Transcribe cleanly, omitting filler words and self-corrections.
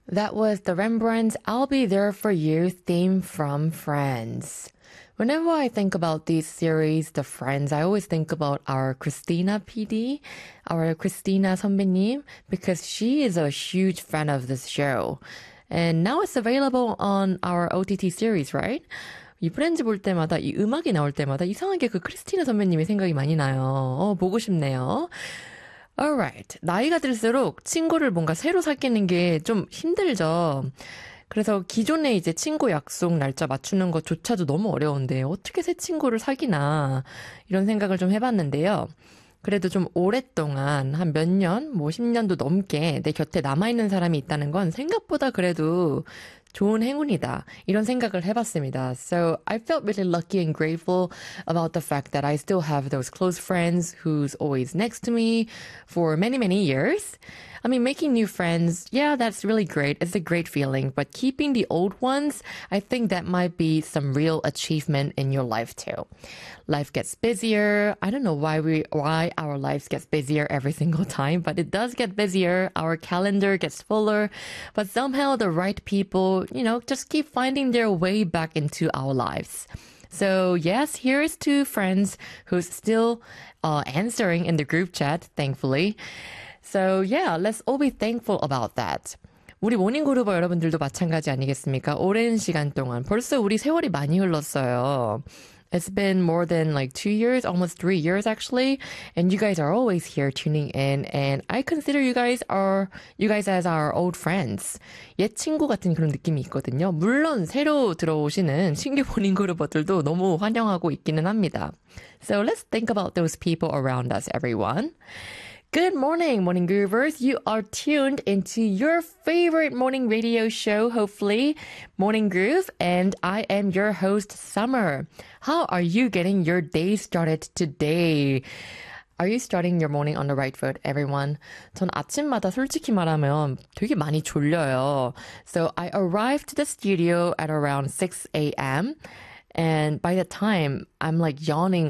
That was the Rembrandt's I'll Be There For You theme from Friends. Whenever I think about these series, The Friends, I always think about our Christina PD, our Christina 선배님, because she is a huge fan of this show. And now it's available on our OTT series, right? 이 프렌즈 볼 때마다, 이 음악이 나올 때마다 이상하게 그 크리스티나 선배님의 생각이 많이 나요. 보고 싶네요. Alright. 나이가 들수록 친구를 뭔가 새로 사귀는 게 좀 힘들죠. 그래서 기존에 이제 친구 약속 날짜 맞추는 것조차도 너무 어려운데 어떻게 새 친구를 사귀나 이런 생각을 좀 해봤는데요. 그래도 좀 오랫동안 한 몇 년, 뭐 10년도 넘게 내 곁에 남아있는 사람이 있다는 건 생각보다 그래도 좋은 행운이다. 이런 생각을 해봤습니다. So I felt really lucky and grateful about the fact that I still have those close friends who's always next to me for many, many years. I mean, making new friends, yeah, that's really great. It's a great feeling. But keeping the old ones, I think that might be some real achievement in your life too. Life gets busier. I don't know why our lives gets busier every single time, but it does get busier. Our calendar gets fuller, but somehow the right people, just keep finding their way back into our lives. So yes, here is two friends who's still answering in the group chat, thankfully. So yeah, let's all be thankful about that. 우리 모닝그루버 여러분들도 마찬가지 아니겠습니까? 오랜 시간 동안 벌써 우리 세월이 많이 흘렀어요. It's been more than like 2 years, almost 3 years actually. And you guys are always here tuning in. And I consider you guys as our old friends. 옛 친구 같은 그런 느낌이 있거든요. 물론 새로 들어오시는 신규 모닝그루버들도 너무 환영하고 있기는 합니다. So let's think about those people around us, everyone. Good morning, Morning Groovers. You are tuned into your favorite morning radio show, hopefully, Morning Groove, and I am your host, Summer. How are you getting your day started today? Are you starting your morning on the right foot, everyone? 전 아침마다 솔직히 말하면 되게 많이 졸려요. So I arrived to the studio at around 6 a.m. And by the time I'm like yawning